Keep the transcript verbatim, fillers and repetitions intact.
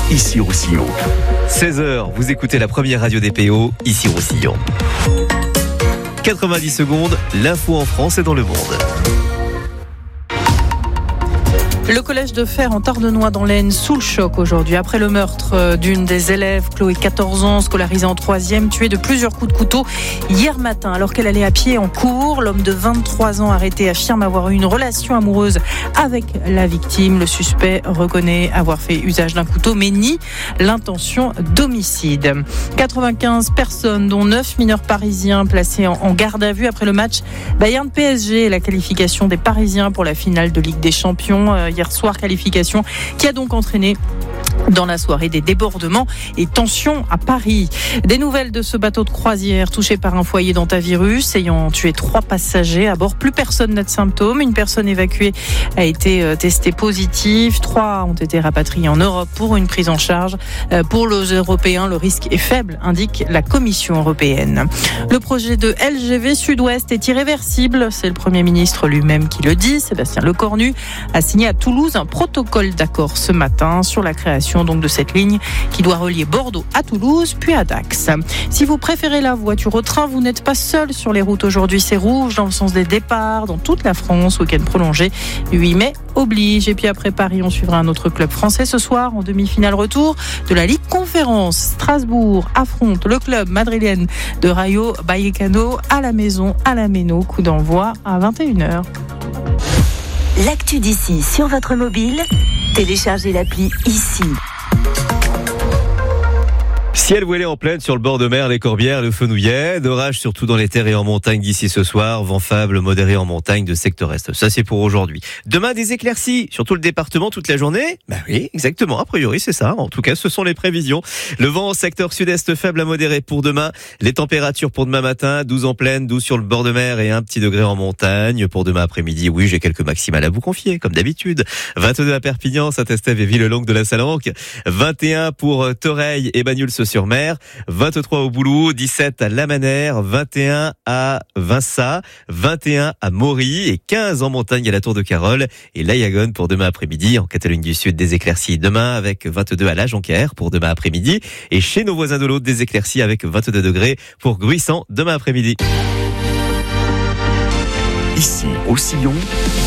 Issy-Roussillon. seize heures, vous écoutez la première radio des P O, Issy-Roussillon. quatre-vingt-dix secondes, l'info en France et dans le monde. Le collège de Fer en Tardenois dans l'Aisne sous le choc aujourd'hui. Après le meurtre d'une des élèves, Chloé, quatorze ans, scolarisée en troisième, tuée de plusieurs coups de couteau hier matin alors qu'elle allait à pied en cours. L'homme de vingt-trois ans arrêté affirme avoir eu une relation amoureuse avec la victime. Le suspect reconnaît avoir fait usage d'un couteau mais nie l'intention d'homicide. quatre-vingt-quinze personnes, dont neuf mineurs parisiens placés en, en garde à vue après le match Bayern-P S G et la qualification des Parisiens pour la finale de Ligue des Champions. Hier soir, qualification qui a donc entraîné dans la soirée des débordements et tensions à Paris. Des nouvelles de ce bateau de croisière touché par un foyer d'hantavirus ayant tué trois passagers à bord. Plus personne n'a de symptômes. Une personne évacuée a été testée positive. Trois ont été rapatriés en Europe pour une prise en charge. Pour les Européens, le risque est faible, indique la Commission européenne. Le projet de L G V Sud-Ouest est irréversible. C'est le Premier ministre lui-même qui le dit. Sébastien Lecornu a signé à Toulouse un protocole d'accord ce matin sur la création donc de cette ligne qui doit relier Bordeaux à Toulouse puis à Dax. Si vous préférez la voiture au train, vous n'êtes pas seul sur les routes aujourd'hui. C'est rouge dans le sens des départs dans toute la France. Week-end prolongé, huit mai oblige. Et puis après Paris, on suivra un autre club français ce soir en demi-finale retour de la Ligue Conférence. Strasbourg affronte le club madrilène de Rayo Vallecano à la maison, à la Méno. Coup d'envoi à vingt et une heures. L'actu d'ici sur votre mobile, téléchargez l'appli Ici. Ciel voilé en pleine sur le bord de mer, les Corbières, le Fenouillet. D'orage surtout dans les terres et en montagne d'ici ce soir. Vent faible, modéré en montagne de secteur est. Ça, c'est pour aujourd'hui. Demain, des éclaircies sur tout le département toute la journée. Bah oui, exactement. A priori, c'est ça. En tout cas, ce sont les prévisions. Le vent au secteur sud-est faible à modéré pour demain. Les températures pour demain matin, douze en pleine, douze sur le bord de mer et un petit degré en montagne. Pour demain après-midi, oui, j'ai quelques maximales à vous confier, comme d'habitude. vingt-deux à Perpignan, Saint-Estève et Villelongue de la Salanque. vingt et un pour Toreil et Bagnols-sur mer, vingt-trois au Boulou, dix-sept à Lamanère, vingt et un à Vinça, vingt et un à Maury et quinze en montagne à la Tour de Carol et l'Ayagonne pour demain après-midi. En Catalogne du Sud, des éclaircies demain avec vingt-deux à La Jonquière pour demain après-midi et chez nos voisins de l'Aude, des éclaircies avec vingt-deux degrés pour Gruissant demain après-midi. Ici, au Sillon,